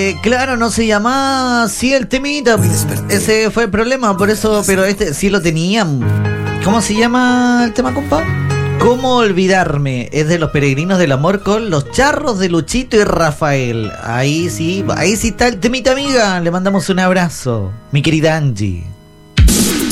Claro, no se llamaba así el temita. Ese fue el problema, por eso, pero este sí lo tenían. ¿Cómo se llama el tema, compa? ¿Cómo olvidarme? Es de los Peregrinos del Amor con Los Charros de Luchito y Rafael. Ahí sí está el temita, amiga. Le mandamos un abrazo, mi querida Angie.